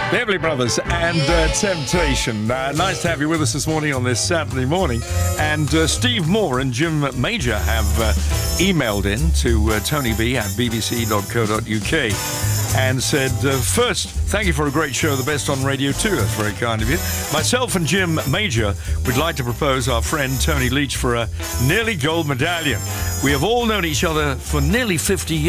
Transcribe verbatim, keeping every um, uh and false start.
Beverly Brothers and uh, Temptation. Uh, nice to have you with us this morning on this Saturday morning. And uh, Steve Moore and Jim Major have uh, emailed in to uh, Tony B at b b c dot co dot u k and said, uh, first, thank you for a great show, the best on Radio two. That's very kind of you. Myself and Jim Major would like to propose our friend Tony Leach for a nearly gold medallion. We have all known each other for nearly fifty years.